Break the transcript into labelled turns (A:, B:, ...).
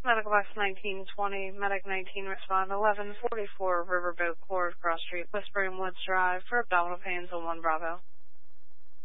A: Medical Box 1920, Medic 19 respond 1144 Riverboat Court, Cross Street, Whispering Woods Drive for abdominal pains on 1 Bravo.